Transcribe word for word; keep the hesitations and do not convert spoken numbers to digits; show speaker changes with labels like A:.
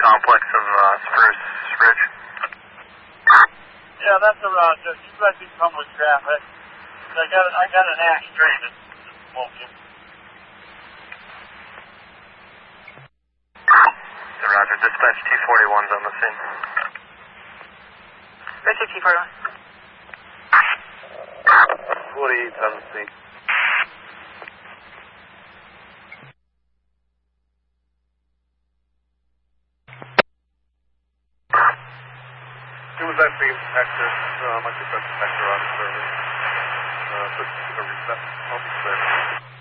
A: complex of uh, Spruce Ridge.
B: Yeah, that's a Roger. You let me come with traffic. I got I got an axe train that's smoking.
A: Roger, dispatch two forty-one's on the scene.
C: Roger, two forty-one.
D: forty-eight's on the scene. It was that same detector. Um, I think that detector on service. Uh, put a reset. I'll be clear.